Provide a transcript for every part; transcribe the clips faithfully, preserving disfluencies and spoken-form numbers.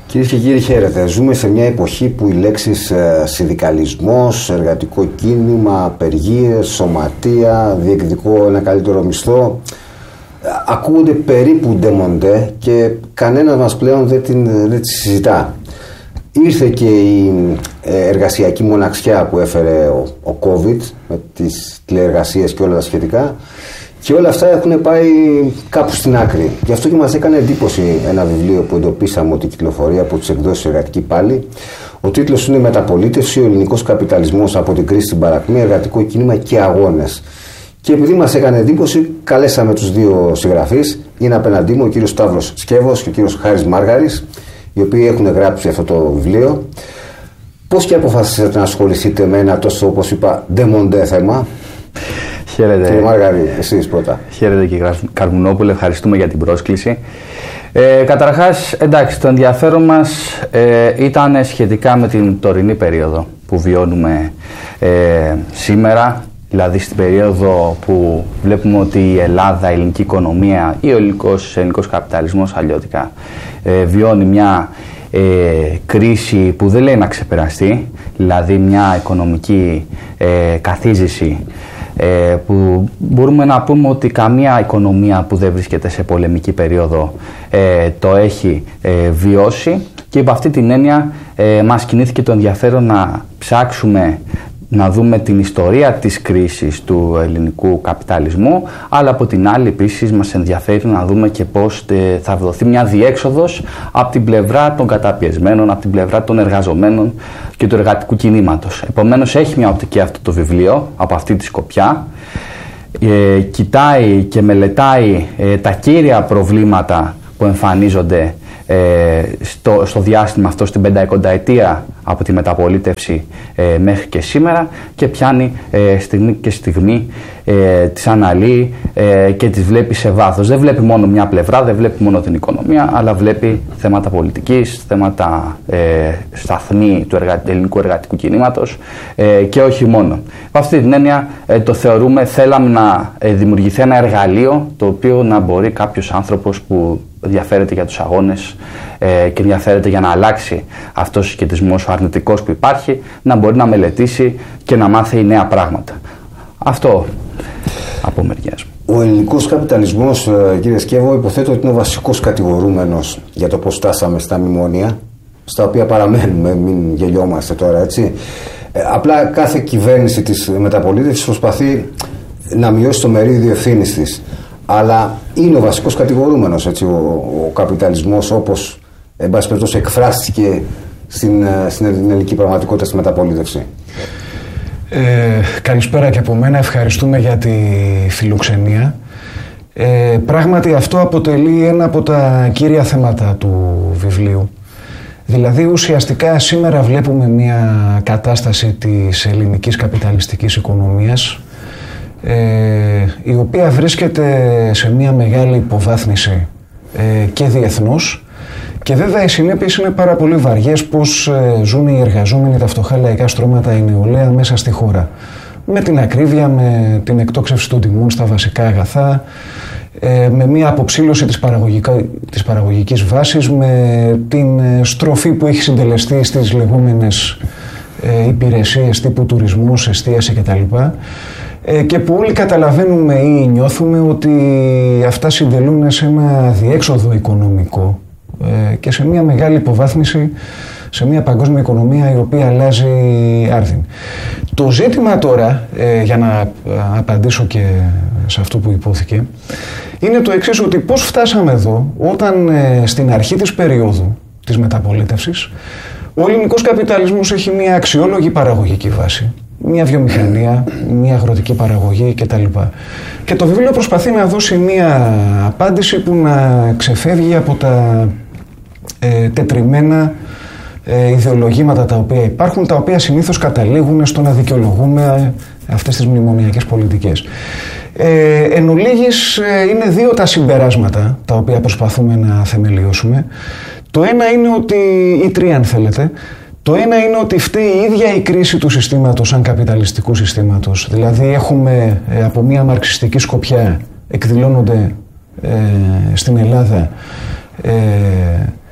Κυρίες και κύριοι, χαίρετε. Ζούμε σε μια εποχή που οι λέξεις ε, συνδικαλισμός, εργατικό κίνημα, απεργίες, σωματεία, διεκδικώ ένα καλύτερο μισθό ε, ακούγονται περίπου ντεμοντέ και κανένας μας πλέον δεν, την, δεν τις συζητά. Ήρθε και η ε, εργασιακή μοναξιά που έφερε ο, ο COVID με τις τηλεεργασίες και όλα τα σχετικά. Και όλα αυτά έχουν πάει κάπου στην άκρη. Γι' αυτό και μας έκανε εντύπωση ένα βιβλίο που εντοπίσαμε ότι κυκλοφορεί από τις εκδόσεις Εργατική Πάλη. Ο τίτλος είναι «Μεταπολίτευση, ο ελληνικός καπιταλισμός από την κρίση στην παρακμή, εργατικό κίνημα και αγώνες». Και επειδή μας έκανε εντύπωση, καλέσαμε τους δύο συγγραφείς. Είναι απέναντί μου ο κύριος Σταύρος Σκεύος και ο κύριος Χάρης Μάργαρης, οι οποίοι έχουν γράψει αυτό το βιβλίο. Πώς και αποφασίσατε να ασχοληθείτε με ένα τόσο, όπως είπα, ντεμοντέ θέμα? Χαίρετε. Κύριε Μάργαρη, εσείς πρώτα. Χαίρετε κύριε Καρμουνόπουλε, ευχαριστούμε για την πρόσκληση. Ε, καταρχάς, εντάξει, το ενδιαφέρον μας ε, ήταν σχετικά με την τωρινή περίοδο που βιώνουμε ε, σήμερα, δηλαδή στην περίοδο που βλέπουμε ότι η Ελλάδα, η ελληνική οικονομία ή ο ελληνικός, ελληνικός καπιταλισμός αλλιώτικα ε, βιώνει μια ε, κρίση που δεν λέει να ξεπεραστεί, δηλαδή μια οικονομική ε, καθίζηση Ε, που μπορούμε να πούμε ότι καμία οικονομία που δεν βρίσκεται σε πολεμική περίοδο ε, το έχει ε, βιώσει, και υπό αυτή την έννοια ε, μας κινήθηκε το ενδιαφέρον να ψάξουμε να δούμε την ιστορία της κρίσης του ελληνικού καπιταλισμού, αλλά από την άλλη επίσης μας ενδιαφέρει να δούμε και πώς ε, θα δοθεί μια διέξοδος από την πλευρά των καταπιεσμένων, από την πλευρά των εργαζομένων και του εργατικού κινήματος. Επομένως έχει μια οπτική αυτό το βιβλίο από αυτή τη σκοπιά. Ε, κοιτάει και μελετάει ε, τα κύρια προβλήματα που εμφανίζονται ε, στο, στο διάστημα αυτό, στην πενταεκονταετία από τη μεταπολίτευση ε, μέχρι και σήμερα, και πιάνει ε, στιγμή και στιγμή ε, τις αναλύει ε, και τις βλέπει σε βάθος. Δεν βλέπει μόνο μια πλευρά, δεν βλέπει μόνο την οικονομία, αλλά βλέπει θέματα πολιτικής, θέματα ε, σταθμή του εργα... ελληνικού εργατικού κινήματος ε, και όχι μόνο. Από αυτή την έννοια ε, το θεωρούμε, θέλαμε να ε, δημιουργηθεί ένα εργαλείο το οποίο να μπορεί κάποιος άνθρωπος που ενδιαφέρεται για τους αγώνες ε, και ενδιαφέρεται για να αλλάξει αυτός ο συσχετισμός ο αρνητικός που υπάρχει, να μπορεί να μελετήσει και να μάθει νέα πράγματα. Αυτό από μεριάς μου. Ο ελληνικός καπιταλισμός, κύριε Σκεύο, υποθέτω ότι είναι ο βασικός κατηγορούμενος για το πώς στάσαμε στα μνημόνια, στα οποία παραμένουμε, μην γελιόμαστε τώρα, έτσι. Ε, απλά κάθε κυβέρνηση της μεταπολίτευσης προσπαθεί να μειώσει το μερίδιο ευθύνης της. Αλλά είναι ο βασικός κατηγορούμενος, έτσι, ο, ο καπιταλισμός, όπως εν πάση περιπτώσει εκφράστηκε στην, στην ελληνική πραγματικότητα στη μεταπολίτευση. Ε, καλησπέρα και από μένα, ευχαριστούμε για τη φιλοξενία. Ε, πράγματι αυτό αποτελεί ένα από τα κύρια θέματα του βιβλίου. Δηλαδή ουσιαστικά σήμερα βλέπουμε μια κατάσταση της ελληνικής καπιταλιστικής οικονομίας, Ε, η οποία βρίσκεται σε μια μεγάλη υποβάθμιση ε, και διεθνώς, και βέβαια οι συνέπειες είναι πάρα πολύ βαριές, πως ε, ζουν οι εργαζόμενοι, τα φτωχά λαϊκά στρώματα, η νεολαία μέσα στη χώρα, με την ακρίβεια, με την εκτόξευση των τιμών στα βασικά αγαθά, ε, με μια αποψήλωση της, της παραγωγικής βάσης, με την στροφή που έχει συντελεστεί στις λεγόμενες ε, υπηρεσίες τύπου τουρισμός, εστίαση κτλ. Και που όλοι καταλαβαίνουμε ή νιώθουμε ότι αυτά συντελούν σε ένα διέξοδο οικονομικό και σε μια μεγάλη υποβάθμιση, σε μια παγκόσμια οικονομία η οποία αλλάζει άρδιν. Το ζήτημα τώρα, για να απαντήσω και σε αυτό που υπόθηκε, είναι το εξής, ότι πώς φτάσαμε εδώ όταν στην αρχή της περίοδου της μεταπολίτευσης ο ελληνικός καπιταλισμός έχει μια αξιόλογη παραγωγική βάση, μια βιομηχανία, μια αγροτική παραγωγή κτλ. Και το βιβλίο προσπαθεί να δώσει μια απάντηση που να ξεφεύγει από τα ε, τετριμμένα ε, ιδεολογήματα τα οποία υπάρχουν, τα οποία συνήθως καταλήγουν στο να δικαιολογούμε αυτές τις μνημονιακές πολιτικές. Ε, εν ολίγης, ε, είναι δύο τα συμπεράσματα τα οποία προσπαθούμε να θεμελιώσουμε. Το ένα είναι ότι, ή τρία αν θέλετε, το ένα είναι ότι φταίει η ίδια η κρίση του συστήματος σαν καπιταλιστικού συστήματος. Δηλαδή έχουμε ε, από μια μαρξιστική σκοπιά εκδηλώνονται ε, στην Ελλάδα ε,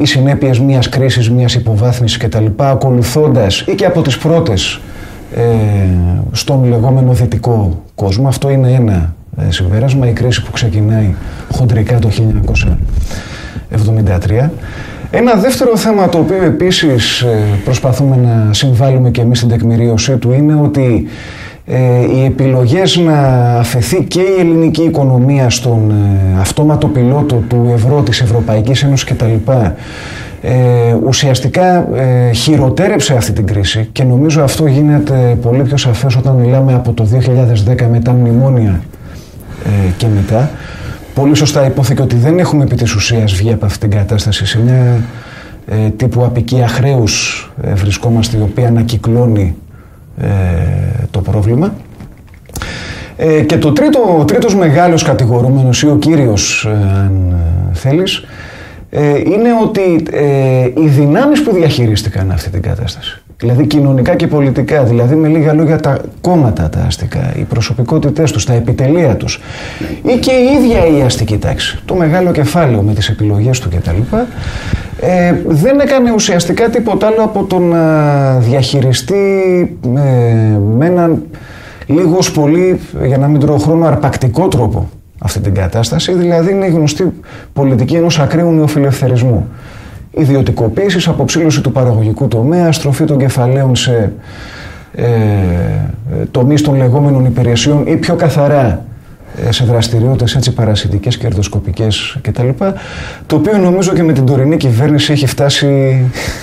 οι συνέπειες μιας κρίσης, μιας υποβάθμισης κτλ. Ακολουθώντας ή και από τις πρώτες ε, στον λεγόμενο δυτικό κόσμο. Αυτό είναι ένα ε, συμπέρασμα, η κρίση που ξεκινάει χοντρικά το χίλια εννιακόσια εβδομήντα τρία. Ένα δεύτερο θέμα το οποίο επίσης ε, προσπαθούμε να συμβάλλουμε και εμείς στην τεκμηρίωσή του είναι ότι ε, οι επιλογές να αφαιθεί και η ελληνική οικονομία στον ε, αυτόματο πιλότο του ευρώ, της Ευρωπαϊκής Ένωσης κτλ. Ε, ουσιαστικά ε, χειροτέρεψε αυτή την κρίση και νομίζω αυτό γίνεται πολύ πιο σαφές όταν μιλάμε από το δύο χιλιάδες δέκα με τα μνημόνια ε, και μετά. Πολύ σωστά υπόθηκε ότι δεν έχουμε επί της ουσίας βγει από αυτή την κατάσταση. Σε μια ε, τύπου απικία χρέους ε, βρισκόμαστε, η οποία ανακυκλώνει ε, το πρόβλημα. Ε, και το τρίτο, ο τρίτος μεγάλος κατηγορούμενος ή ο κύριος, ε, αν ε, θέλεις, ε, είναι ότι ε, οι δυνάμεις που διαχειρίστηκαν αυτή την κατάσταση, δηλαδή κοινωνικά και πολιτικά, δηλαδή με λίγα λόγια τα κόμματα τα αστικά, οι προσωπικότητές τους, τα επιτελεία τους ή και η ίδια η αστική τάξη, το μεγάλο κεφάλαιο με τις επιλογές του κτλ. Ε, δεν έκανε ουσιαστικά τίποτα άλλο από το να διαχειριστεί ε, με έναν λίγο πολύ, για να μην τρώω χρόνο, αρπακτικό τρόπο αυτή την κατάσταση, δηλαδή είναι η γνωστή πολιτική ενός ακραίου νεοφιλελευθερισμού. Ιδιωτικοποίησης, αποψήλωση του παραγωγικού τομέα, στροφή των κεφαλαίων σε ε, τομείς των λεγόμενων υπηρεσιών ή πιο καθαρά ε, σε δραστηριότητες έτσι παρασιτικές, κερδοσκοπικές κτλ. Το οποίο νομίζω και με την τωρινή κυβέρνηση έχει φτάσει...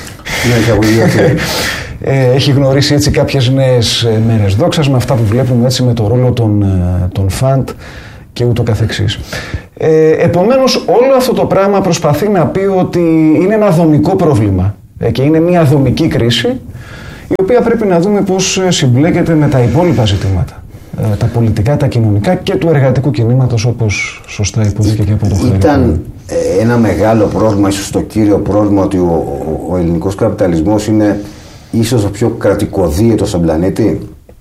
ε, έχει γνωρίσει έτσι κάποιες νέες μέρες δόξας με αυτά που βλέπουμε έτσι με το ρόλο των, των φαντ και ούτω καθεξής. Ε, επομένως, όλο αυτό το πράγμα προσπαθεί να πει ότι είναι ένα δομικό πρόβλημα ε, και είναι μια δομική κρίση η οποία πρέπει να δούμε πώς συμπλέκεται με τα υπόλοιπα ζητήματα. Ε, τα πολιτικά, τα κοινωνικά και του εργατικού κινήματος, όπως σωστά υπόθηκε και από το Χαρίτο. Ήταν ε, ένα μεγάλο πρόβλημα, ίσως το κύριο πρόβλημα, ότι ο, ο, ο ελληνικός καπιταλισμός είναι ίσως ο πιο κρατικοδίαιτος στον πλανήτη.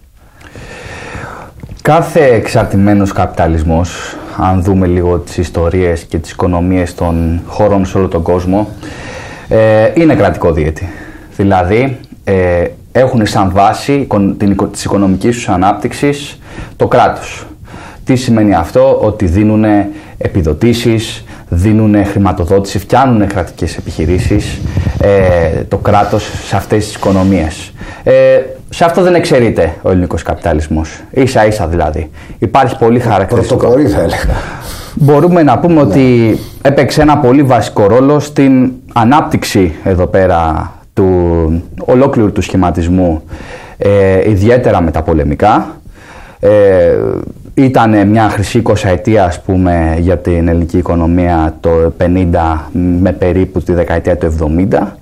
Κάθε εξαρτημένος καπιταλισμός, αν δούμε λίγο τις ιστορίες και τις οικονομίες των χωρών σε όλο τον κόσμο, ε, είναι κρατικοδίαιτη. Δηλαδή, ε, έχουν σαν βάση την, της οικονομικής τους ανάπτυξης το κράτος. Τι σημαίνει αυτό? Ότι δίνουν επιδοτήσεις, δίνουν χρηματοδότηση, φτιάνουν κρατικές επιχειρήσεις ε, το κράτος σε αυτές τις οικονομίες. Ε, σε αυτό δεν εξαιρείται ο ελληνικός καπιταλισμός. Ίσα ίσα δηλαδή. Υπάρχει πολύ χαρακτηριστικό. Πρωτοπορεί θα έλεγα. Μπορούμε να πούμε ναι. ότι έπαιξε ένα πολύ βασικό ρόλο στην ανάπτυξη εδώ πέρα του ολόκληρου του σχηματισμού, ε, ιδιαίτερα με τα πολεμικά. Ε, ήταν μια χρυσή εικοσαετία, ας πούμε, για την ελληνική οικονομία το πενήντα με περίπου τη δεκαετία του εβδομήντα.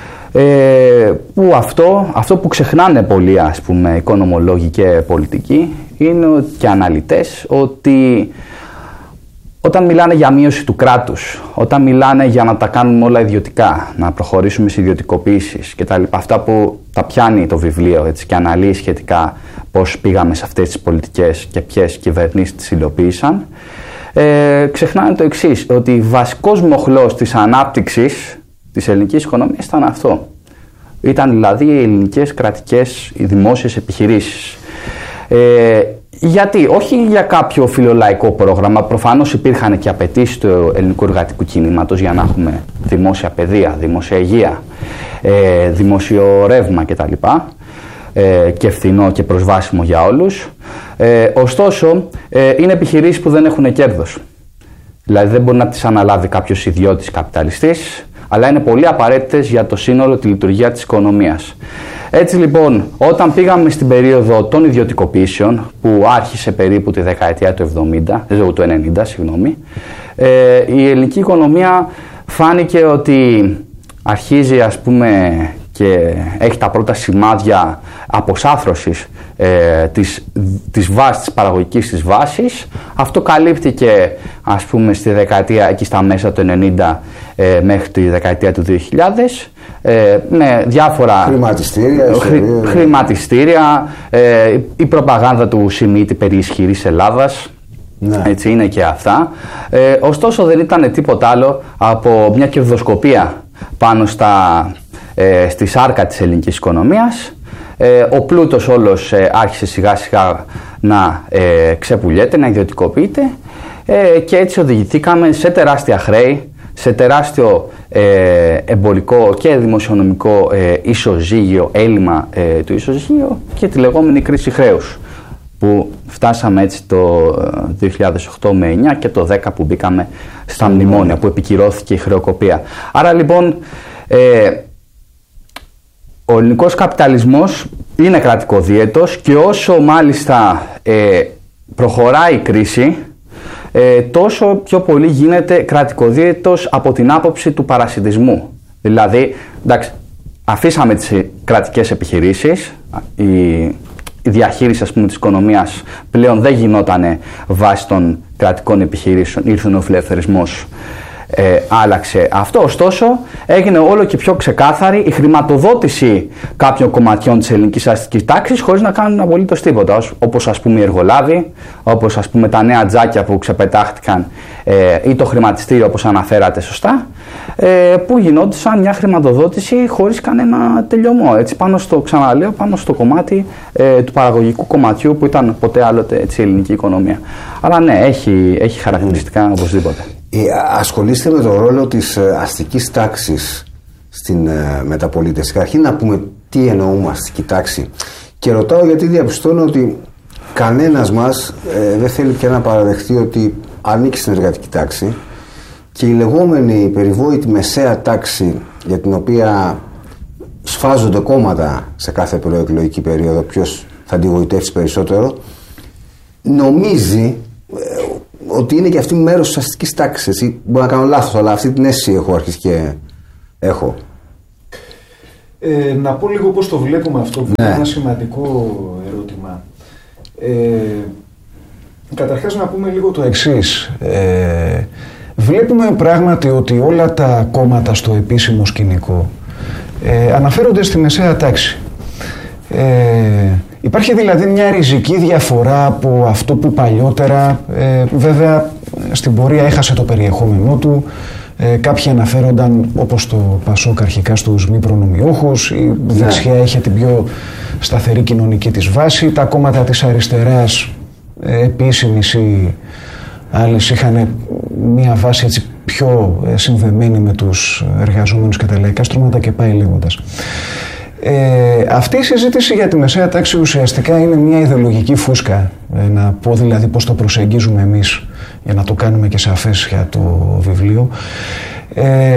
Ε, που αυτό, αυτό που ξεχνάνε πολλοί, ας πούμε, οικονομολόγοι και πολιτικοί είναι ότι, και αναλυτές, ότι όταν μιλάνε για μείωση του κράτους, όταν μιλάνε για να τα κάνουμε όλα ιδιωτικά, να προχωρήσουμε σε ιδιωτικοποίησεις και τα λοιπά, αυτά που τα πιάνει το βιβλίο έτσι, και αναλύει σχετικά πώς πήγαμε σε αυτές τις πολιτικές και ποιες κυβερνήσεις τις υλοποίησαν, ε, ξεχνάνε το εξής, ότι βασικός μοχλός της ανάπτυξης της ελληνικής οικονομίας ήταν αυτό. Ήταν δηλαδή οι ελληνικές κρατικές, οι δημόσιες επιχειρήσεις. Ε, γιατί, όχι για κάποιο φιλολαϊκό πρόγραμμα, προφανώς υπήρχαν και απαιτήσεις του ελληνικού εργατικού κινήματος για να έχουμε δημόσια παιδεία, δημόσια υγεία, ε, δημόσιο ρεύμα κτλ. Ε, και φθηνό και προσβάσιμο για όλους. Ε, ωστόσο, ε, είναι επιχειρήσεις που δεν έχουν κέρδος. Δηλαδή δεν μπορεί να τις αναλάβει κάποιος ιδιώτης καπιταλιστής, αλλά είναι πολύ απαραίτητες για το σύνολο τη λειτουργία της οικονομίας. Έτσι λοιπόν, όταν πήγαμε στην περίοδο των ιδιωτικοποιήσεων, που άρχισε περίπου τη δεκαετία του εβδομήντα, του ενενήντα, συγγνώμη, ε, η ελληνική οικονομία φάνηκε ότι αρχίζει, ας πούμε, και έχει τα πρώτα σημάδια αποσάθρωσης ε, της, της βάσης, της παραγωγικής της βάσης. Αυτό καλύπτηκε, ας πούμε, στη δεκαετία, εκεί στα μέσα του ενενήντα ε, μέχρι τη δεκαετία του δύο χιλιάδες, ε, με διάφορα χρηματιστήρια, χρη, χρηματιστήρια ε, η προπαγάνδα του Σιμίτη περί ισχυρής Ελλάδας. Ναι. Έτσι είναι και αυτά. Ε, ωστόσο δεν ήταν τίποτα άλλο από μια κερδοσκοπία πάνω στα, ε, στη σάρκα της ελληνικής οικονομίας. Ε, ο πλούτος όλος ε, άρχισε σιγά σιγά να ε, ξεπουλιέται, να ιδιωτικοποιείται ε, και έτσι οδηγηθήκαμε σε τεράστια χρέη, σε τεράστιο ε, εμπορικό και δημοσιονομικό ε, ισοζύγιο, έλλειμμα ε, του ισοζύγιο και τη λεγόμενη κρίση χρέους που φτάσαμε έτσι το δύο χιλιάδες οκτώ με εννιά και το δέκα που μπήκαμε στα μνημόνια, που επικυρώθηκε η χρεοκοπία. Άρα λοιπόν ε, ο ελληνικός καπιταλισμός είναι κρατικοδίαιτος και όσο μάλιστα ε, προχωράει η κρίση, ε, τόσο πιο πολύ γίνεται κρατικοδίαιτος από την άποψη του παρασιτισμού. Δηλαδή, εντάξει, αφήσαμε τις κρατικές επιχειρήσεις, η, η διαχείριση, ας πούμε, της οικονομίας πλέον δεν γινόταν βάσει των κρατικών επιχειρήσεων, ήρθε ο νεοφιλελευθερισμός. Ε, άλλαξε αυτό, ωστόσο έγινε όλο και πιο ξεκάθαρη η χρηματοδότηση κάποιων κομματιών της ελληνικής αστικής τάξης χωρίς να κάνουν απολύτως τίποτα, όπως ας πούμε οι εργολάβοι, όπως ας πούμε τα νέα τζάκια που ξεπετάχτηκαν ε, ή το χρηματιστήριο όπως αναφέρατε σωστά, ε, που γινόντουσαν μια χρηματοδότηση χωρίς κανένα τελειωμό, έτσι, πάνω στο, ξαναλέω, πάνω στο κομμάτι ε, του παραγωγικού κομματιού που ήταν ποτέ άλλοτε έτσι, η ελληνική οικονομία. Αλλά ναι, έχει, έχει χαρακτηριστικά οπωσδήποτε. Ασχολείστε με τον ρόλο της αστικής τάξης στην μεταπολίτευση. Καταρχήν να πούμε τι εννοούμε αστική τάξη. Και ρωτάω γιατί διαπιστώνω ότι κανένας μας ε, δεν θέλει πια να παραδεχτεί ότι ανήκει στην εργατική τάξη και η λεγόμενη περιβόητη μεσαία τάξη για την οποία σφάζονται κόμματα σε κάθε προεκλογική περίοδο, ποιος θα αντιγοητεύσει περισσότερο, νομίζει ε, ότι είναι και αυτή μέρος της αστικής τάξης. Έτσι. Μπορώ να κάνω λάθος, αλλά αυτή την αίσθηση έχω αρχίσει και έχω. Ε, να πω λίγο πώς το βλέπουμε αυτό, που ναι. είναι ένα σημαντικό ερώτημα. Ε, καταρχάς να πούμε λίγο το εξής. Ε, βλέπουμε πράγματι ότι όλα τα κόμματα στο επίσημο σκηνικό ε, αναφέρονται στη μεσαία τάξη. Ε, Υπάρχει δηλαδή μια ριζική διαφορά από αυτό που παλιότερα, ε, βέβαια στην πορεία έχασε το περιεχόμενό του, ε, κάποιοι αναφέρονταν όπως το Πασόκ αρχικά στους μη προνομιούχους, η δεξιά είχε την πιο σταθερή κοινωνική της βάση, τα κόμματα της αριστεράς ε, επίσημης ή άλλες είχαν μια βάση έτσι πιο ε, συνδεμένη με τους εργαζόμενους και τα λαϊκά στρώματα και πάει λέγοντας. Ε, αυτή η συζήτηση για τη μεσαία τάξη ουσιαστικά είναι μια ιδεολογική φούσκα. Ε, να πω δηλαδή πώς το προσεγγίζουμε εμείς για να το κάνουμε και σαφές για το βιβλίο. Ε,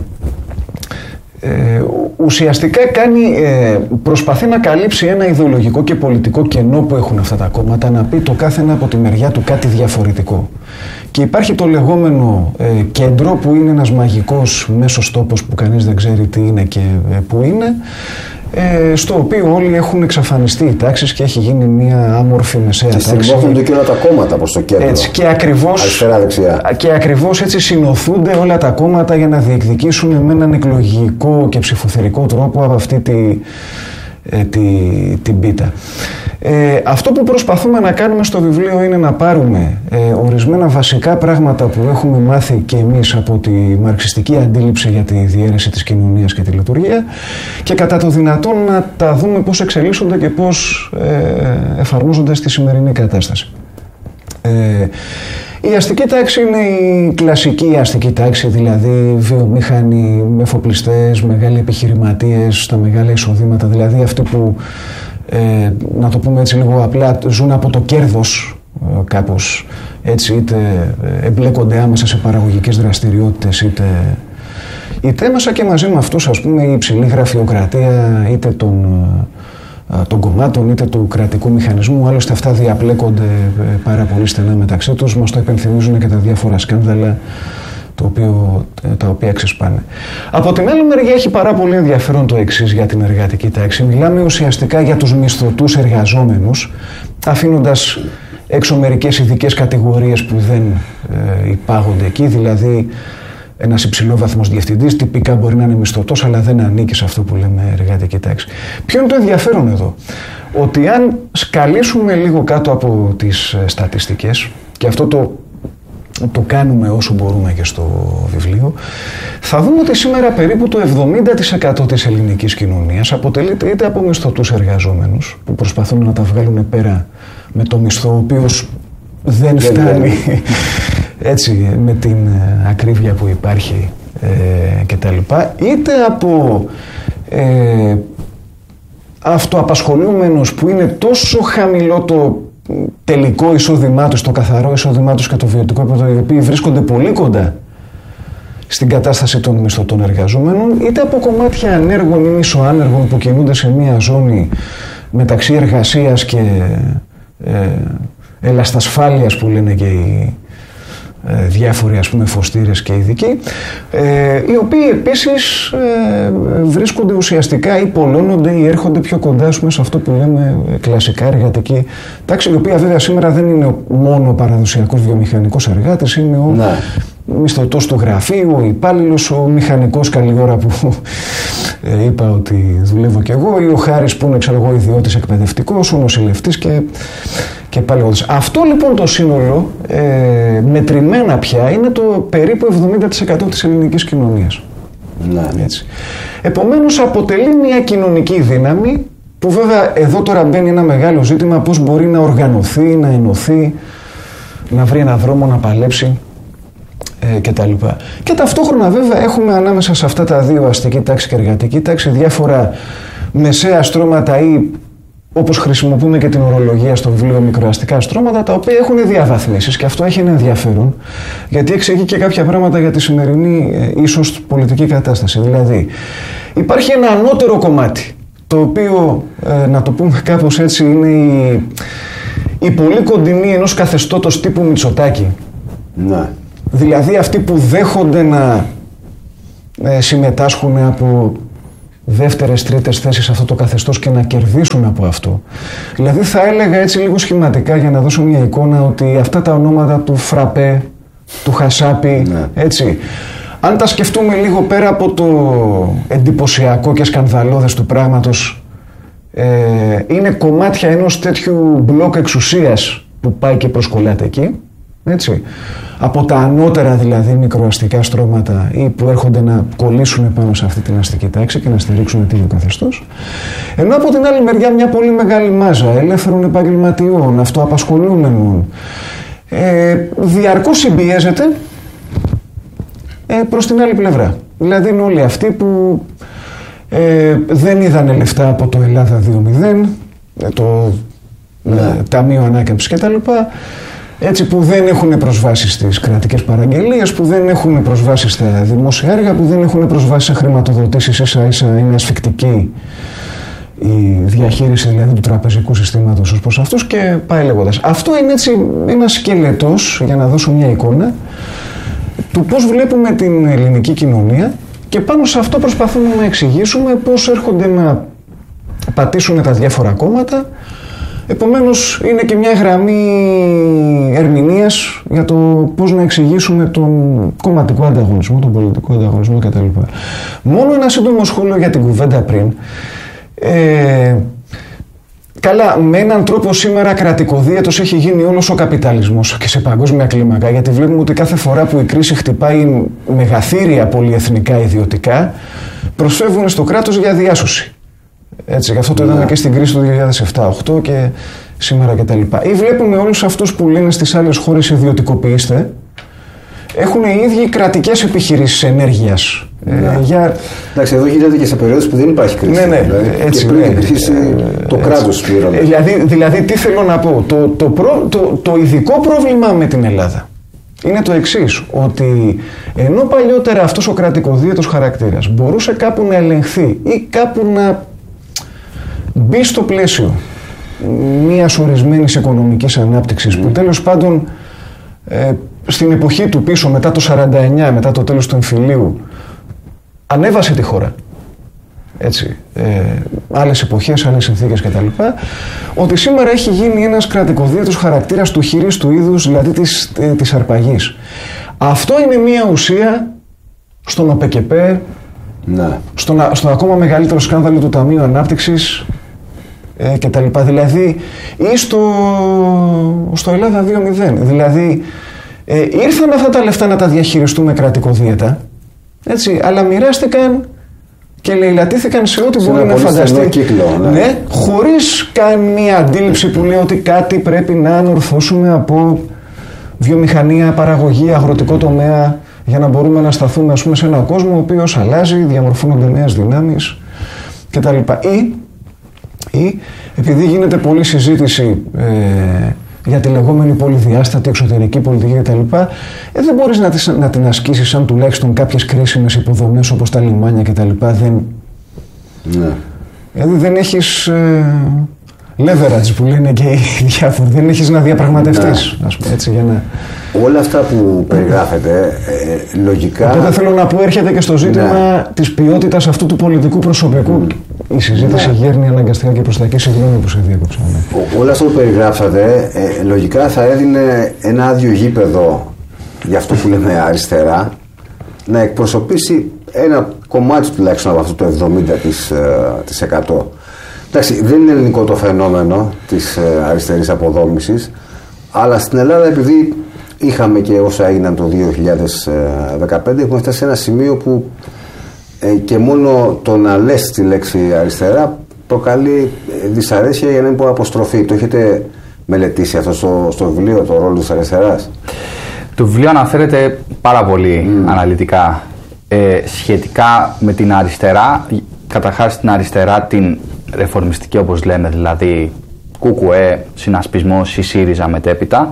ε, ουσιαστικά κάνει, ε, προσπαθεί να καλύψει ένα ιδεολογικό και πολιτικό κενό που έχουν αυτά τα κόμματα, να πει το κάθε ένα από τη μεριά του κάτι διαφορετικό. Και υπάρχει το λεγόμενο ε, κέντρο που είναι ένας μαγικός μέσος τόπος που κανείς δεν ξέρει τι είναι και ε, που είναι, ε, στο οποίο όλοι έχουν εξαφανιστεί οι τάξεις και έχει γίνει μια άμορφη μεσαία τάξη. Και συμπόκονται και όλα τα κόμματα προς το κέντρο. Έτσι, και ακριβώς, αριστερά, δεξιά. Και ακριβώς έτσι συνοθούνται όλα τα κόμματα για να διεκδικήσουν με έναν εκλογικό και ψηφοθερικό τρόπο από αυτή τη, ε, τη, την πίτα. Ε, αυτό που προσπαθούμε να κάνουμε στο βιβλίο είναι να πάρουμε ε, ορισμένα βασικά πράγματα που έχουμε μάθει και εμείς από τη μαρξιστική αντίληψη για τη διαίρεση της κοινωνίας και τη λειτουργία και κατά το δυνατόν να τα δούμε πώς εξελίσσονται και πώς ε, εφαρμόζονται στη σημερινή κατάσταση. Ε, η αστική τάξη είναι η κλασική αστική τάξη, δηλαδή βιομήχανοι, εφοπλιστές, μεγάλοι επιχειρηματίες, τα μεγάλα εισοδήματα, δηλαδή αυτοί που Ε, να το πούμε έτσι λίγο απλά, ζουν από το κέρδος ε, κάπως έτσι, είτε εμπλέκονται άμεσα σε παραγωγικές δραστηριότητες είτε, είτε μέσα και μαζί με αυτούς, ας πούμε, η υψηλή γραφειοκρατία είτε των, ε, των κομμάτων είτε του κρατικού μηχανισμού. Άλλωστε αυτά διαπλέκονται ε, πάρα πολύ στενά μεταξύ τους, μας το υπενθυμίζουν και τα διάφορα σκάνδαλα το οποίο, τα οποία ξεσπάνε. Από την άλλη μεριά έχει πάρα πολύ ενδιαφέρον το εξής για την εργατική τάξη. Μιλάμε ουσιαστικά για τους μισθωτούς εργαζόμενους, αφήνοντας έξω μερικές ειδικές κατηγορίες που δεν ε, υπάγονται εκεί, δηλαδή ένας υψηλόβαθμος διευθυντής τυπικά μπορεί να είναι μισθωτός, αλλά δεν ανήκει σε αυτό που λέμε εργατική τάξη. Ποιο είναι το ενδιαφέρον εδώ? Ότι αν σκαλίσουμε λίγο κάτω από τις στατιστικές, και αυτό το το κάνουμε όσο μπορούμε και στο βιβλίο, θα δούμε ότι σήμερα περίπου το εβδομήντα τοις εκατό της ελληνικής κοινωνίας αποτελείται είτε από μισθωτούς εργαζόμενους που προσπαθούν να τα βγάλουν πέρα με το μισθό, ο οποίος δεν φτάνει έτσι με την ακρίβεια που υπάρχει ε, και τα λοιπά, είτε από ε, αυτοαπασχολούμενους που είναι τόσο χαμηλό το τελικό εισόδημά τους, το καθαρό εισόδημά τους και το βιωτικό επίπεδο, οι οποίοι βρίσκονται πολύ κοντά στην κατάσταση των μισθωτών εργαζόμενων, είτε από κομμάτια ανέργων ή μισοάνεργων που κινούνται σε μια ζώνη μεταξύ εργασίας και ε, ελαστασφάλειας που λένε και οι ε, διάφοροι ας πούμε φωστήρες και ειδικοί, ε, οι οποίοι επίσης ε, βρίσκονται ουσιαστικά ή πολλώνονται ή έρχονται πιο κοντά πούμε, σε αυτό που λέμε κλασικά εργατική τάξη, η οποία βέβαια σήμερα δεν είναι μόνο ο παραδοσιακός βιομηχανικός εργάτης, είναι ο ναι. μισθωτός του γραφείου, ο υπάλληλος, ο μηχανικός καλή ώρα που ε, είπα ότι δουλεύω κι εγώ, ή ο Χάρης που είναι ξέρω εγώ ιδιώτης εκπαιδευτικός, ο νοσηλευτής και, και πάλι εγώ. Αυτό λοιπόν το σύνολο ε, μετρημένα πια είναι το περίπου εβδομήντα τοις εκατό της ελληνικής κοινωνίας. Ναι. Έτσι. Επομένως αποτελεί μια κοινωνική δύναμη που βέβαια εδώ τώρα μπαίνει ένα μεγάλο ζήτημα πώς μπορεί να οργανωθεί, να ενωθεί, να βρει ένα δρόμο να παλέψει ε, και τα λοιπά. Και ταυτόχρονα βέβαια έχουμε ανάμεσα σε αυτά τα δύο, αστική τάξη και εργατική τάξη, διάφορα μεσαία στρώματα ή όπως χρησιμοποιούμε και την ορολογία στο βιβλίο μικροαστικά στρώματα, τα οποία έχουν διαβαθμίσεις και αυτό έχει ένα ενδιαφέρον γιατί εξηγεί και κάποια πράγματα για τη σημερινή ε, ίσως πολιτική κατάσταση. Δηλαδή υπάρχει ένα ανώτερο κομμάτι το οποίο ε, να το πούμε κάπως έτσι είναι η, η πολύ κοντινή ενός καθεστώτος τύπου Μητσοτάκη. Ναι. Δηλαδή αυτοί που δέχονται να ε, συμμετάσχουν από δεύτερες, τρίτες θέσεις σε αυτό το καθεστώς και να κερδίσουν από αυτό. Δηλαδή θα έλεγα έτσι λίγο σχηματικά για να δώσω μια εικόνα ότι αυτά τα ονόματα του Φραπέ, του Χασάπη, ναι. έτσι, αν τα σκεφτούμε λίγο πέρα από το εντυπωσιακό και σκανδαλώδες του πράγματος, ε, είναι κομμάτια ενός τέτοιου μπλοκ εξουσίας που πάει και προσκολάται εκεί. Έτσι. Από τα ανώτερα δηλαδή μικροαστικά στρώματα ή που έρχονται να κολλήσουν πάνω σε αυτή την αστική τάξη και να στηρίξουν το καθεστώς. Ενώ από την άλλη μεριά μια πολύ μεγάλη μάζα ελεύθερων επαγγελματιών, αυτοαπασχολούμενων ε, διαρκώς συμπιέζεται ε, προς την άλλη πλευρά. Δηλαδή είναι όλοι αυτοί που ε, δεν είδανε λεφτά από το Ελλάδα δύο μηδέν, το ναι. ε, Ταμείο Ανάκαμψης κτλ. Έτσι που δεν έχουν προσβάσει στις κρατικές παραγγελίες, που δεν έχουν προσβάσει στα δημόσια έργα, που δεν έχουν προσβάσει σε χρηματοδοτήσεις, ίσα ίσα είναι ασφικτική η διαχείριση δηλαδή του τραπεζικού συστήματος ως προς αυτούς και πάει λέγοντας. Αυτό είναι έτσι ένας σκελετός, για να δώσω μια εικόνα, του πώς βλέπουμε την ελληνική κοινωνία και πάνω σε αυτό προσπαθούμε να εξηγήσουμε πώς έρχονται να πατήσουν τα διάφορα κόμματα. Επομένως είναι και μια γραμμή ερμηνείας για το πώς να εξηγήσουμε τον κομματικό ανταγωνισμό, τον πολιτικό ανταγωνισμό κτλ. Μόνο ένα σύντομο σχόλιο για την κουβέντα πριν. Ε, καλά, με έναν τρόπο σήμερα κρατικοδίαιτος έχει γίνει όλος ο καπιταλισμός και σε παγκόσμια κλίμακα, γιατί βλέπουμε ότι κάθε φορά που η κρίση χτυπάει μεγαθύρια πολυεθνικά ιδιωτικά, προσφεύγουν στο κράτος για διάσωση. Έτσι, γι' αυτό το είδαμε yeah. και στην κρίση του δύο χιλιάδες επτά οκτώ και σήμερα κτλ. Ή βλέπουμε όλους αυτούς που λένε στις άλλες χώρες ιδιωτικοποιήστε, έχουν οι ίδιοι κρατικές επιχειρήσεις ενέργειας. Yeah. Ε, για... Εντάξει, εδώ γίνεται και σε περίοδους που δεν υπάρχει κρίση. Ναι, ναι, δηλαδή, έτσι. Και πριν ναι, την κρίση, ε, το κράτος πλήρωνε. Δηλαδή, δηλαδή, τι θέλω να πω, το, το, προ, το, το ειδικό πρόβλημα με την Ελλάδα είναι το εξής, ότι ενώ παλιότερα αυτός ο κρατικοδίαιτος χαρακτήρας μπορούσε κάπου να ελεγχθεί ή κάπου να μπει στο πλαίσιο μιας ορισμένης οικονομικής ανάπτυξης mm. που τέλος πάντων ε, στην εποχή του πίσω μετά το σαράντα εννιά, μετά το τέλος του εμφυλίου ανέβασε τη χώρα. Έτσι, ε, άλλες εποχές, άλλες συνθήκες κτλ. Ότι σήμερα έχει γίνει ένας κρατικοδίαιτος χαρακτήρας του χειρίστου είδους, δηλαδή της, ε, της αρπαγής. Αυτό είναι μια ουσία στον ΟΠΕΚΕΠΕ, ναι. στον, στο ακόμα μεγαλύτερο σκάνδαλο του Ταμείου Ανάπτυξης ε, και τα λοιπά. Δηλαδή, ή στο, στο Ελλάδα δύο μηδέν. Δηλαδή, Ε, ήρθαν αυτά τα λεφτά να τα διαχειριστούμε κρατικοδίαιτα, έτσι, αλλά μοιράστηκαν και λαιλατήθηκαν σε ό,τι μπορεί να φανταστεί. Κύκλο, ναι. Ναι, χωρίς καμία αντίληψη που λέει ότι κάτι πρέπει να ανορθώσουμε από βιομηχανία, παραγωγή, αγροτικό τομέα, για να μπορούμε να σταθούμε, ας πούμε, σε έναν κόσμο ο οποίος αλλάζει, διαμορφώνονται νέες δυνάμεις κτλ. Ή, ή επειδή γίνεται πολλή συζήτηση ε, για τη λεγόμενη πολυδιάστατη εξωτερική πολιτική κτλ., ε, δεν μπορείς να, τις, να την ασκήσεις αν τουλάχιστον κάποιες κρίσιμες υποδομές όπως τα λιμάνια κτλ. Δεν, ναι. Δηλαδή δεν έχεις ε, leverage που λένε και οι διάφοροι, δεν έχεις να διαπραγματευτείς, ας πούμε, έτσι, για να... Όλα αυτά που περιγράφεται, ε, λογικά... Οπότε θέλω να πω, έρχεται και στο ζήτημα ναι. της ποιότητας αυτού του πολιτικού προσωπικού. Mm. Η συζήτηση ναι. γέρνει αναγκαστικά και προς τα εκεί, συγγνώμη που σε διέκοψα. Ναι. Όλα αυτά που περιγράψατε, ε, λογικά θα έδινε ένα άδειο γήπεδο για αυτό που λέμε αριστερά, να εκπροσωπήσει ένα κομμάτι τουλάχιστον από αυτό το εβδομήντα τοις εκατό. Εντάξει, δεν είναι ελληνικό το φαινόμενο της ε, αριστερής αποδόμησης, αλλά στην Ελλάδα, επειδή είχαμε και όσα έγιναν το δύο χιλιάδες δεκαπέντε, έχουμε φτάσει σε ένα σημείο που ε, και μόνο το να λες τη λέξη αριστερά προκαλεί δυσαρέσκεια, για να μην πω αποστροφή. Το έχετε μελετήσει αυτό στο, στο βιβλίο, το ρόλο της αριστεράς? Το βιβλίο αναφέρεται πάρα πολύ mm. αναλυτικά ε, σχετικά με την αριστερά, καταρχάς την αριστερά την ρεφορμιστική, όπως λέμε, δηλαδή ΚΚΕ, συνασπισμός ή ΣΥΡΙΖΑ μετέπειτα,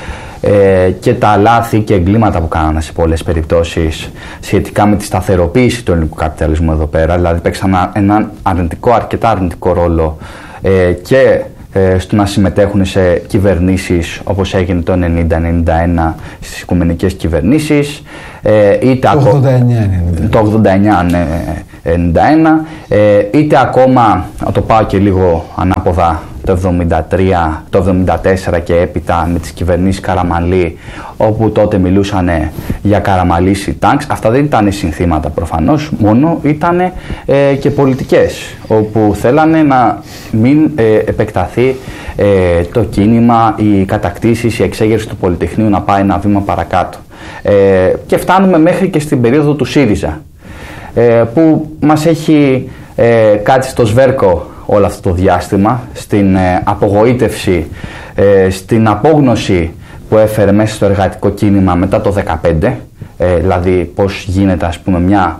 ε, και τα λάθη και εγκλήματα που κάνανε σε πολλές περιπτώσεις σχετικά με τη σταθεροποίηση του ελληνικού καπιταλισμού εδώ πέρα, δηλαδή παίξαν έναν αρνητικό, αρκετά αρνητικό ρόλο ε, και ε, στο να συμμετέχουν σε κυβερνήσεις όπως έγινε το ενενήντα ενενήντα ένα στις οικουμενικές κυβερνήσεις, ε, είτε το ογδόντα εννιά, το ογδόντα εννιά, ναι, ενενήντα ένα, ε, είτε ακόμα, να το πάω και λίγο ανάποδα, το εβδομήντα τρία, το εβδομήντα τέσσερα και έπειτα με τις κυβερνήσεις Καραμανλή, όπου τότε μιλούσαν για Καραμαλήσι τάγκς. Αυτά δεν ήταν συνθήματα προφανώς, μόνο ήταν ε, και πολιτικές, όπου θέλανε να μην ε, επεκταθεί ε, το κίνημα, οι κατακτήσεις, η εξέγερση του Πολυτεχνείου να πάει ένα βήμα παρακάτω. Ε, και φτάνουμε μέχρι και στην περίοδο του ΣΥΡΙΖΑ, ε, που μας έχει ε, κάτσει στο σβέρκο όλο αυτό το διάστημα, στην ε, απογοήτευση, ε, στην απόγνωση που έφερε μέσα στο εργατικό κίνημα μετά το δεκαπέντε, ε, δηλαδή πώς γίνεται, ας πούμε, μια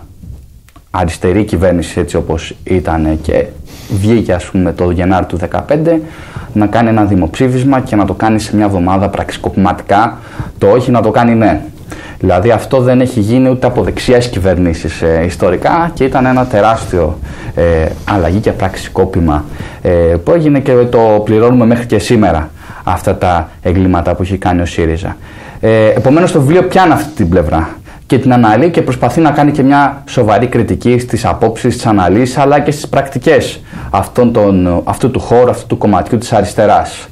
αριστερή κυβέρνηση έτσι όπως ήταν και βγήκε, ας πούμε, το Γενάρη του δεκαπέντε να κάνει ένα δημοψήφισμα και να το κάνει σε μια εβδομάδα πραξικοπηματικά, το όχι να το κάνει ναι. Δηλαδή αυτό δεν έχει γίνει ούτε από δεξιές κυβερνήσεις ε, ιστορικά, και ήταν ένα τεράστιο ε, αλλαγή και πραξικόπημα ε, που έγινε και το πληρώνουμε μέχρι και σήμερα αυτά τα εγκλήματα που έχει κάνει ο ΣΥΡΙΖΑ. Ε, επομένως το βιβλίο πιάνει αυτή την πλευρά και την αναλύει και προσπαθεί να κάνει και μια σοβαρή κριτική στις απόψεις, στις αναλύσεις αλλά και στις πρακτικές αυτών των, αυτού του χώρου, αυτού του κομματιού της αριστεράς.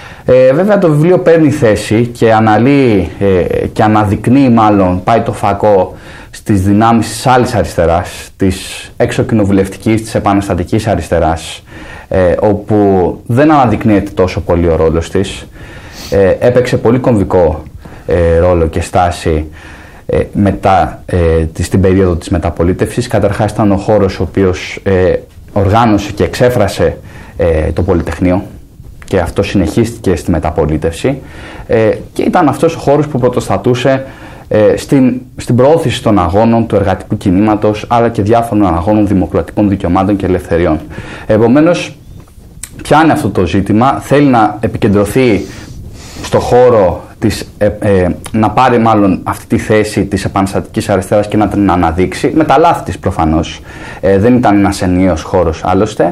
Ε, βέβαια το βιβλίο παίρνει θέση και αναλύει ε, και αναδεικνύει, μάλλον πάει το φακό στις δυνάμεις της άλλης αριστεράς, της εξωκοινοβουλευτικής, της επαναστατικής αριστεράς, ε, όπου δεν αναδεικνύεται τόσο πολύ ο ρόλος της. Ε, έπαιξε πολύ κομβικό ε, ρόλο και στάση ε, μετά, ε, στην περίοδο της μεταπολίτευσης. Καταρχάς ήταν ο χώρος ο οποίος ε, οργάνωσε και εξέφρασε ε, το Πολυτεχνείο, και αυτό συνεχίστηκε στη μεταπολίτευση, ε, και ήταν αυτός ο χώρος που πρωτοστατούσε ε, στην, στην προώθηση των αγώνων του εργατικού κινήματος αλλά και διάφορων αγώνων δημοκρατικών δικαιωμάτων και ελευθεριών. Επομένως, πιάνει αυτό το ζήτημα, θέλει να επικεντρωθεί στο χώρο της, ε, ε, να πάρει μάλλον αυτή τη θέση της επαναστατικής αριστεράς και να την αναδείξει, με τα λάθη της προφανώς. Ε, δεν ήταν ένας ενιαίος χώρος άλλωστε.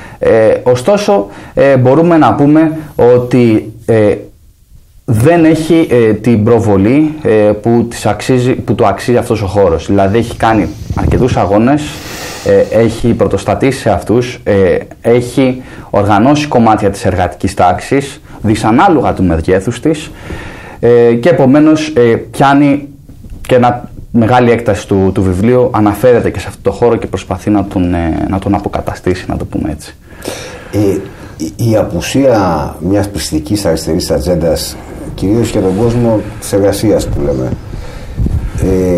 Ε, ωστόσο ε, μπορούμε να πούμε ότι ε, δεν έχει ε, την προβολή ε, που, της αξίζει, που του αξίζει αυτός ο χώρος. Δηλαδή έχει κάνει αρκετούς αγώνες, ε, έχει πρωτοστατήσει σε αυτούς, ε, έχει οργανώσει κομμάτια της εργατικής τάξης δυσανάλογα του μεγέθους της, ε, και επομένως ε, πιάνει και ένα μεγάλη έκταση του, του βιβλίου, αναφέρεται και σε αυτό το χώρο και προσπαθεί να τον, ε, να τον αποκαταστήσει, να το πούμε έτσι. Ε, η, η απουσία μιας πιστικής αριστερής ατζέντας κυρίως για τον κόσμο της εργασίας που λέμε. Ε,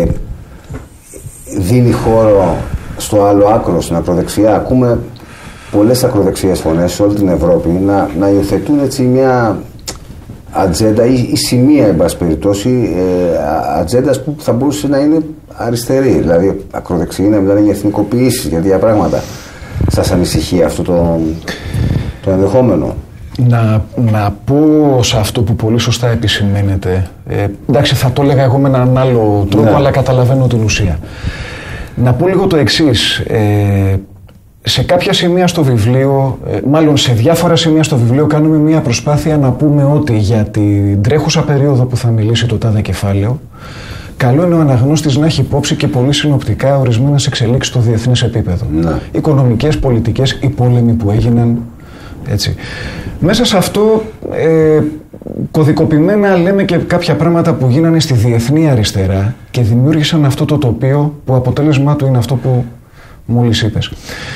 δίνει χώρο στο άλλο άκρο, στην ακροδεξιά. Ακούμε πολλές ακροδεξιές φωνές σε όλη την Ευρώπη να, να υιοθετούν έτσι μια ατζέντα ή, ή σημεία, εν πάση περιπτώσει, ε, ατζέντας που θα μπορούσε να είναι αριστερή. Δηλαδή, ακροδεξιοί να μιλάνε για εθνικοποιήσεις, για τέτοια πράγματα. Σας ανησυχεί αυτό το, το ενδεχόμενο? Να, να πω σε αυτό που πολύ σωστά επισημαίνεται, ε, εντάξει, θα το έλεγα εγώ με έναν άλλο τρόπο, ναι, αλλά καταλαβαίνω την ουσία. Να πω λίγο το εξής. Ε, σε κάποια σημεία στο βιβλίο, ε, μάλλον σε διάφορα σημεία στο βιβλίο, κάνουμε μια προσπάθεια να πούμε ότι για την τρέχουσα περίοδο που θα μιλήσει το τάδε κεφάλαιο, καλό είναι ο αναγνώστης να έχει υπόψη και πολύ συνοπτικά ορισμένες εξελίξεις στο διεθνές επίπεδο. Ναι. Οικονομικές, πολιτικές, οι πόλεμοι που έγιναν. Έτσι. Μέσα σε αυτό ε, κωδικοποιημένα λέμε και κάποια πράγματα που γίνανε στη διεθνή αριστερά και δημιούργησαν αυτό το τοπίο που αποτέλεσμά του είναι αυτό που μόλις είπες.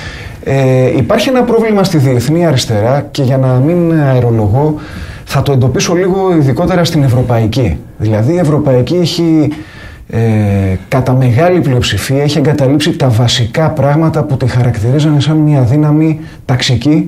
Ε, υπάρχει ένα πρόβλημα στη διεθνή αριστερά και για να μην αερολογώ θα το εντοπίσω λίγο ειδικότερα στην ευρωπαϊκή. Δηλαδή η ευρωπαϊκή έχει ε, κατά μεγάλη πλειοψηφία έχει εγκαταλείψει τα βασικά πράγματα που τη χαρακτηρίζανε σαν μια δύναμη ταξική,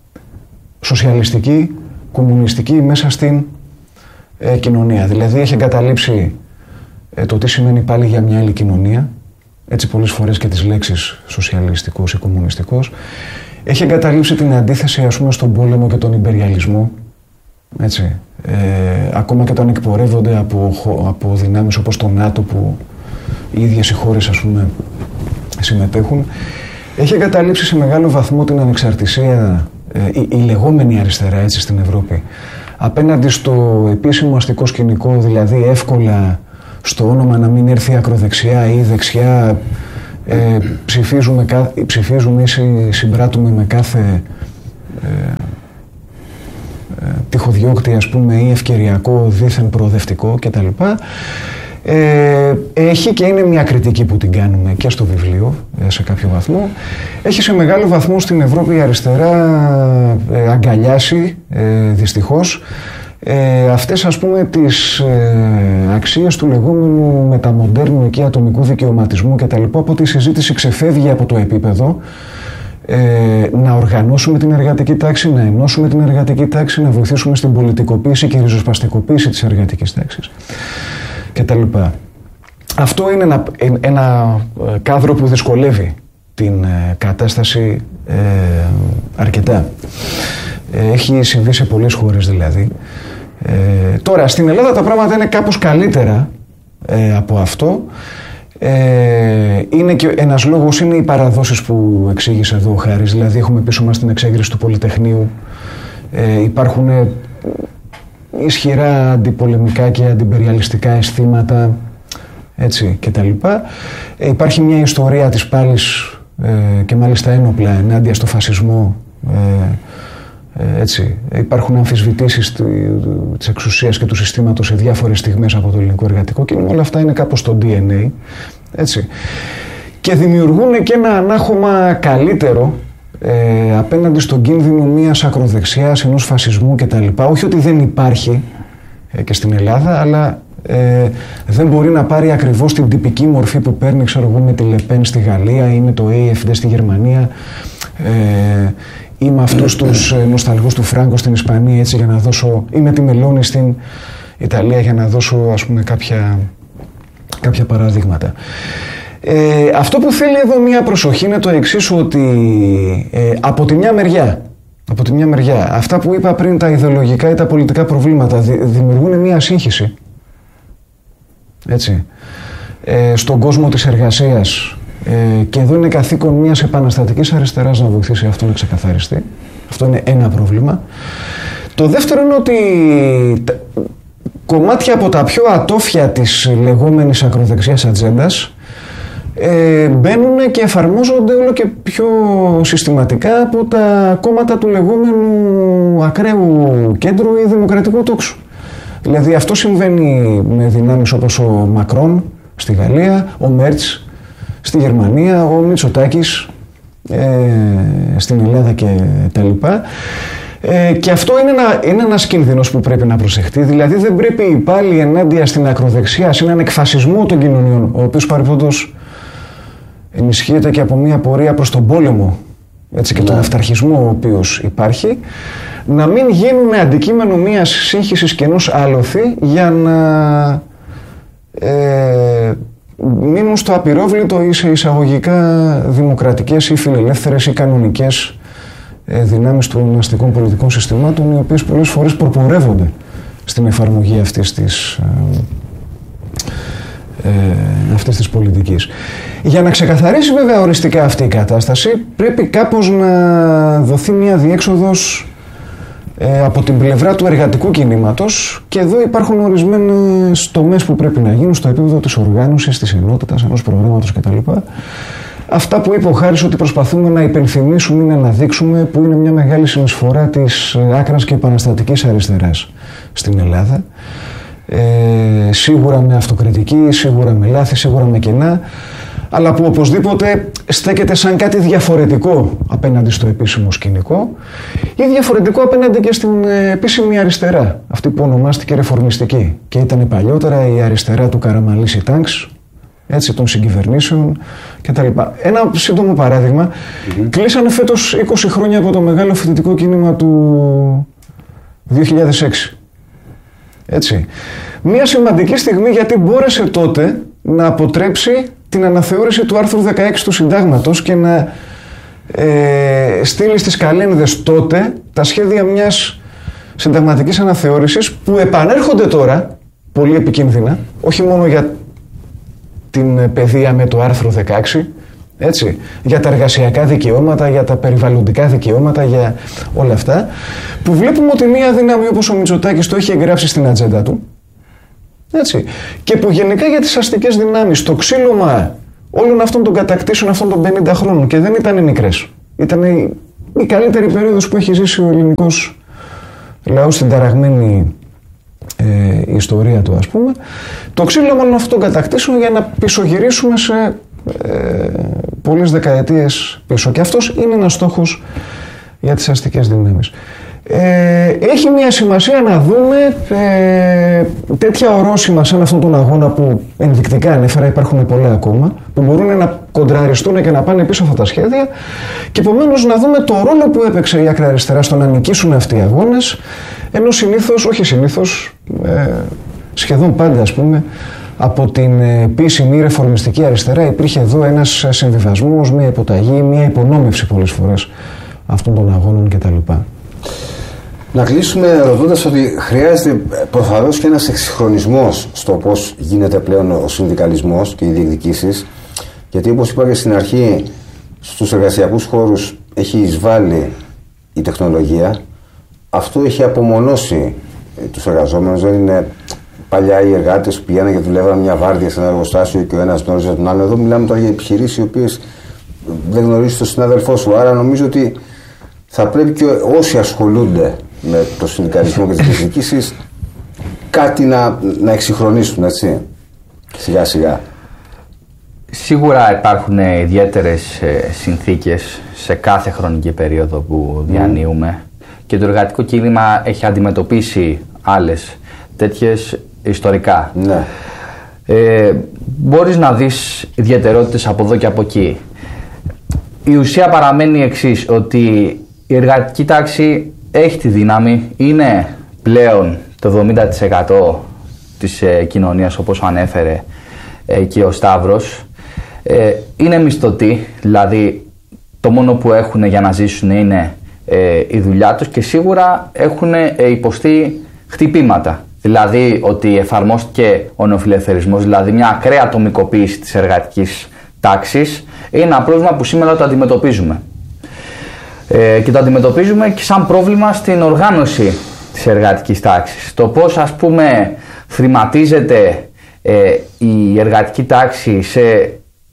σοσιαλιστική, κομμουνιστική μέσα στην ε, κοινωνία. Δηλαδή έχει εγκαταλείψει ε, το τι σημαίνει πάλι για μια άλλη κοινωνία, έτσι πολλές φορές και τις λέξεις σοσιαλιστικός ή κομμουνιστικός. Έχει εγκαταλείψει την αντίθεση, ας πούμε, στον πόλεμο και τον ιμπεριαλισμό, έτσι. Ε, ακόμα και όταν εκπορεύονται από, από δυνάμεις όπως το ΝΑΤΟ που οι ίδιες οι χώρες, ας πούμε, συμμετέχουν. Έχει εγκαταλείψει σε μεγάλο βαθμό την ανεξαρτησία, η, η λεγόμενη αριστερά, έτσι, στην Ευρώπη, απέναντι στο επίσημο αστικό σκηνικό, δηλαδή εύκολα στο όνομα να μην έρθει ακροδεξιά ή δεξιά, ε, ψηφίζουμε, ψηφίζουμε ή συμπράττουμε με κάθε ε, ε, τυχοδιώκτη, ας πούμε, ή ευκαιριακό δίθεν προοδευτικό κτλ. Ε, έχει και είναι μια κριτική που την κάνουμε και στο βιβλίο ε, σε κάποιο βαθμό. Έχει σε μεγάλο βαθμό στην Ευρώπη η αριστερά ε, αγκαλιάσει ε, δυστυχώς ε, αυτές, ας πούμε, τις ε, αξίες του λεγόμενου μεταμοντέρνου εκεί ατομικού δικαιωματισμού κτλ. Οπότε η συζήτηση ξεφεύγει από το επίπεδο ε, να οργανώσουμε την εργατική τάξη, να ενώσουμε την εργατική τάξη, να βοηθήσουμε στην πολιτικοποίηση και ριζοσπαστικοποίηση της εργατικής τάξης κτλ. Αυτό είναι ένα, ένα κάδρο που δυσκολεύει την κατάσταση ε, αρκετά. Έχει συμβεί σε πολλές χώρες δηλαδή. Ε, τώρα, στην Ελλάδα τα πράγματα είναι κάπως καλύτερα ε, από αυτό. Ε, είναι και ένας λόγος, είναι οι παραδόσεις που εξήγησε εδώ ο Χάρης. Δηλαδή έχουμε πίσω μας την εξέγερση του Πολυτεχνείου. Ε, υπάρχουν ε, ισχυρά αντιπολεμικά και αντιπεριαλιστικά αισθήματα, έτσι, και τα λοιπά. Ε, υπάρχει μια ιστορία της πάλης ε, και μάλιστα ένοπλα ενάντια στο φασισμό, ε, ε, έτσι. Υπάρχουν αμφισβητήσεις της εξουσίας και του συστήματος σε διάφορες στιγμές από το ελληνικό εργατικό κίνημα. Όλα αυτά είναι κάπως στο ντι εν έι, έτσι. Και δημιουργούν και ένα ανάχωμα καλύτερο Ε, απέναντι στον κίνδυνο μιας ακροδεξιάς, ενός φασισμού κτλ. Όχι ότι δεν υπάρχει ε, και στην Ελλάδα, αλλά ε, δεν μπορεί να πάρει ακριβώς την τυπική μορφή που παίρνει, ξέρω εγώ, με τη Λεπέν στη Γαλλία ή με το έι εφ ντι στη Γερμανία ε, ή με αυτούς τους ε, νοσταλγούς του Φράγκο στην Ισπανία, έτσι, για να δώσω, ή με τη Μελώνη στην Ιταλία, για να δώσω, ας πούμε, κάποια, κάποια παραδείγματα. Ε, αυτό που θέλει εδώ μια προσοχή είναι το εξής, ότι ε, από τη μια μεριά, από τη μια μεριά, αυτά που είπα πριν, τα ιδεολογικά ή τα πολιτικά προβλήματα δη, δημιουργούν μια σύγχυση, έτσι, ε, στον κόσμο της εργασίας, ε, και εδώ είναι καθήκον μιας επαναστατικής αριστεράς να βοηθήσει αυτό να ξεκαθαριστεί. Αυτό είναι ένα πρόβλημα. Το δεύτερο είναι ότι κομμάτια από τα πιο ατόφια της λεγόμενης ακροδεξιάς ατζέντας Ε, μπαίνουν και εφαρμόζονται όλο και πιο συστηματικά από τα κόμματα του λεγόμενου ακραίου κέντρου ή δημοκρατικού τόξου. Δηλαδή αυτό συμβαίνει με δυνάμεις όπως ο Μακρόν στη Γαλλία, ο Μέρτς στη Γερμανία, ο Μητσοτάκης ε, στην Ελλάδα και τα λοιπά. Ε, και αυτό είναι, ένα, είναι ένας κίνδυνος που πρέπει να προσεχτεί. Δηλαδή δεν πρέπει πάλι ενάντια στην ακροδεξιά, σε έναν εκφασισμό των κοινωνιών, ο οποίος παρεπόντως ενισχύεται και από μια πορεία προς τον πόλεμο, έτσι, και ναι. τον αυταρχισμό ο οποίος υπάρχει, να μην γίνουν αντικείμενο μιας σύγχυσης και ενός άλοθη για να ε, μείνουν στο απειρόβλητο ή σε εισαγωγικά δημοκρατικές ή φιλελεύθερες ή κανονικές ε, δυνάμεις των αστικών πολιτικών συστημάτων, οι οποίες πολλές φορές προπορεύονται στην εφαρμογή αυτής της, ε, ε, αυτής της πολιτικής. Για να ξεκαθαρίσει βέβαια οριστικά αυτή η κατάσταση, πρέπει κάπως να δοθεί μια διέξοδος ε, από την πλευρά του εργατικού κινήματος, και εδώ υπάρχουν ορισμένες τομές που πρέπει να γίνουν στο επίπεδο της οργάνωσης, της ενότητας, ενός προγράμματος κτλ. Αυτά που είπε ο Χάρης, ότι προσπαθούμε να υπενθυμίσουμε ή να δείξουμε, που είναι μια μεγάλη συνεισφορά της άκρας και επαναστατικής αριστεράς στην Ελλάδα. Ε, σίγουρα με αυτοκριτική, σίγουρα με λάθη, σίγουρα με κενά, αλλά που οπωσδήποτε στέκεται σαν κάτι διαφορετικό απέναντι στο επίσημο σκηνικό ή διαφορετικό απέναντι και στην επίσημη αριστερά, αυτή που ονομάστηκε ρεφορμιστική και ήταν παλιότερα η αριστερά του Καραμαλής Τάγκς, έτσι, των συγκυβερνήσεων κτλ. Ένα σύντομο παράδειγμα, mm-hmm. κλείσανε φέτος είκοσι χρόνια από το μεγάλο φοιτητικό κίνημα του δύο χιλιάδες έξι. Έτσι. Μια σημαντική στιγμή, γιατί μπόρεσε τότε να αποτρέψει την αναθεώρηση του άρθρου δεκαέξι του Συντάγματος και να ε, στείλει στις καλένδες τότε τα σχέδια μιας συνταγματικής αναθεώρησης που επανέρχονται τώρα πολύ επικίνδυνα, όχι μόνο για την παιδεία με το άρθρο δεκαέξι, έτσι, για τα εργασιακά δικαιώματα, για τα περιβαλλοντικά δικαιώματα, για όλα αυτά, που βλέπουμε ότι μία δύναμη όπως ο Μητσοτάκης το έχει εγγράψει στην ατζέντα του, έτσι, και που γενικά για τις αστικές δυνάμεις το ξύλωμα όλων αυτών των κατακτήσεων αυτών των πενήντα χρόνων, και δεν ήταν μικρές, ήταν η, η καλύτερη περίοδος που έχει ζήσει ο ελληνικός λαός στην ταραγμένη ε, ιστορία του, ας πούμε, το ξύλωμα όλων αυτών των κατακτήσεων για να πισωγυρίσουμε σε Ε, πολλές δεκαετίες πίσω, και αυτός είναι ένας στόχος για τις αστικές δυνάμεις. Ε, έχει μια σημασία να δούμε ε, τέτοια ορόσημα σαν αυτόν τον αγώνα που ενδεικτικά ανέφερα, υπάρχουν πολλά ακόμα που μπορούν να κοντραριστούν και να πάνε πίσω αυτά τα σχέδια, και επομένως να δούμε το ρόλο που έπαιξε η άκρα αριστερά στο να νικήσουν αυτοί οι αγώνες, ενώ συνήθως, όχι συνήθως, ε, σχεδόν πάντα, ας πούμε, από την επίσημη ρεφορμιστική αριστερά υπήρχε εδώ ένας συμβιβασμός, μια υποταγή, μια υπονόμευση πολλές φορές αυτών των αγώνων κτλ. Να κλείσουμε ρωτώντας ότι χρειάζεται προφανώς και ένας εξυγχρονισμός στο πώς γίνεται πλέον ο συνδικαλισμός και οι διεκδικήσεις, γιατί όπως είπα και στην αρχή, στους εργασιακούς χώρους έχει εισβάλει η τεχνολογία, αυτό έχει απομονώσει τους εργαζόμενους. Δεν είναι παλιά οι εργάτες που πηγαίναν και δουλεύαν μια βάρδια σε ένα εργοστάσιο και ο ένας γνώριζε τον άλλο. Εδώ μιλάμε τώρα για επιχειρήσεις οι οποίες δεν γνωρίζεις τον συνάδελφό σου. Άρα νομίζω ότι θα πρέπει και όσοι ασχολούνται με το συνδικαλισμό και τις διεκδικήσεις κάτι να, να εξυγχρονίσουν, έτσι, σιγά σιγά. Σίγουρα υπάρχουν ιδιαίτερες συνθήκες σε κάθε χρονική περίοδο που διανύουμε mm. και το εργατικό κίνημα έχει αντιμετωπίσει άλλες τέτοιες ιστορικά. Ναι. Ε, μπορείς να δεις ιδιαιτερότητες από εδώ και από εκεί. Η ουσία παραμένει η εξής, ότι η εργατική τάξη έχει τη δύναμη, είναι πλέον το εβδομήντα τοις εκατό της ε, κοινωνίας, όπως ανέφερε ε, και ο Σταύρος. Ε, είναι μισθωτοί, δηλαδή το μόνο που έχουν για να ζήσουν είναι ε, η δουλειά τους, και σίγουρα έχουν ε, υποστεί χτυπήματα. Δηλαδή ότι εφαρμόστηκε ο νεοφιλελευθερισμός, δηλαδή μια ακραία ατομικοποίηση της εργατικής τάξης, είναι ένα πρόβλημα που σήμερα το αντιμετωπίζουμε. Ε, και το αντιμετωπίζουμε και σαν πρόβλημα στην οργάνωση της εργατικής τάξης. Το πώς, ας πούμε, θρηματίζεται ε, η εργατική τάξη σε,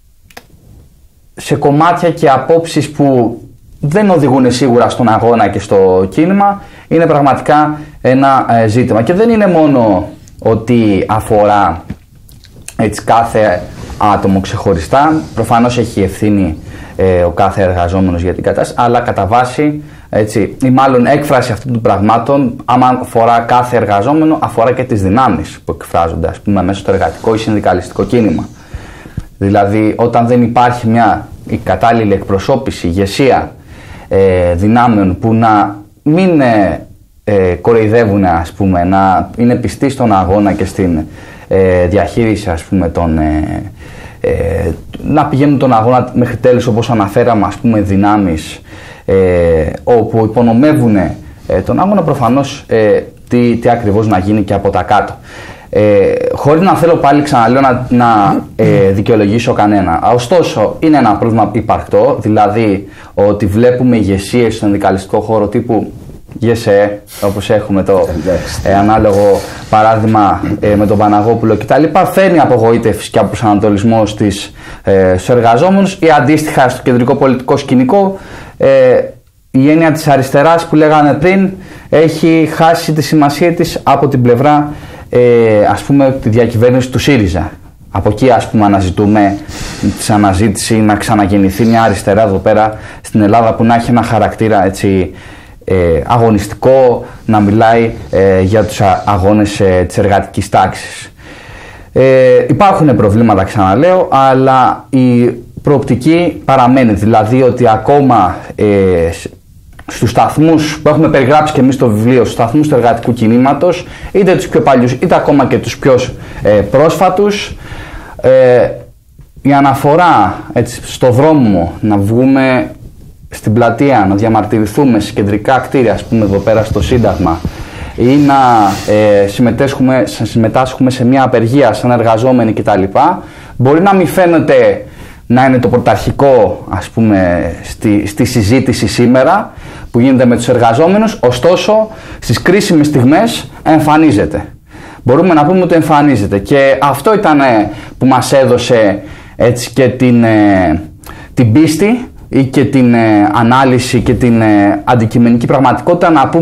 σε κομμάτια και απόψεις που δεν οδηγούν σίγουρα στον αγώνα και στο κίνημα, είναι πραγματικά ένα ε, ζήτημα. Και δεν είναι μόνο ότι αφορά έτσι, κάθε άτομο ξεχωριστά, προφανώς έχει ευθύνη ε, ο κάθε εργαζόμενος για την κατάσταση, αλλά κατά βάση Έτσι, ή μάλλον έκφραση αυτών των πραγμάτων, άμα αφορά κάθε εργαζόμενο, αφορά και τις δυνάμεις που εκφράζονται, ας πούμε, μέσα στο εργατικό ή συνδικαλιστικό κίνημα. Δηλαδή, όταν δεν υπάρχει μια η κατάλληλη εκπροσώπηση, ηγεσία ε, δυνάμεων που να μην ε, ε, κοροϊδεύουν, ας πούμε, να είναι πιστοί στον αγώνα και στην ε, διαχείριση, ας πούμε, των, ε, ε, να πηγαίνουν τον αγώνα μέχρι τέλους, όπως αναφέραμε, ας πούμε, δυνάμεις ε, όπου υπονομεύουν ε, τον αγώνα, προφανώς ε, τι, τι ακριβώς να γίνει και από τα κάτω. Ε, χωρίς να θέλω πάλι, ξαναλέω, να, να ε, δικαιολογήσω κανένα. Ωστόσο, είναι ένα πρόβλημα υπαρκτό, δηλαδή ότι βλέπουμε ηγεσίες στον συνδικαλιστικό χώρο τύπου ΓΕΣΕ, όπως έχουμε το ε, ανάλογο παράδειγμα ε, με τον Παναγόπουλο κτλ. Φέρνει απογοήτευση και αποσανατολισμό στις, ε, στους εργαζόμενους, ή αντίστοιχα στο κεντρικό πολιτικό σκηνικό ε, η έννοια της αριστεράς που λέγανε πριν έχει χάσει τη σημασία της από την πλευρά ε, ας πούμε τη διακυβέρνηση του ΣΥΡΙΖΑ. Από εκεί, ας πούμε, αναζητούμε τη αναζήτηση να ξαναγεννηθεί μια αριστερά εδώ πέρα στην Ελλάδα που να έχει ένα χαρακτήρα, έτσι, ε, αγωνιστικό, να μιλάει ε, για τους αγώνες ε, της εργατικής τάξης. Ε, υπάρχουν προβλήματα, ξαναλέω, αλλά η προοπτική παραμένει, δηλαδή ότι ακόμα ε, στους σταθμούς που έχουμε περιγράψει και εμείς στο βιβλίο, στους σταθμούς του εργατικού κινήματος, είτε τους πιο παλιούς είτε ακόμα και τους πιο ε, πρόσφατους, ε, η αναφορά, έτσι, στο δρόμο να βγούμε στην πλατεία, να διαμαρτυρηθούμε σε κεντρικά κτίρια, ας πούμε εδώ πέρα στο Σύνταγμα, ή να ε, συμμετάσχουμε, συμμετάσχουμε σε μια απεργία σαν εργαζόμενοι κτλ. Μπορεί να μην φαίνεται να είναι το πρωταρχικό, ας πούμε, στη, στη συζήτηση σήμερα που γίνεται με τους εργαζόμενους, ωστόσο στις κρίσιμες στιγμές εμφανίζεται. Μπορούμε να πούμε ότι εμφανίζεται, και αυτό ήταν που μας έδωσε, έτσι, και την, ε, την πίστη ή και την ε, ανάλυση και την ε, αντικειμενική πραγματικότητα να πούμε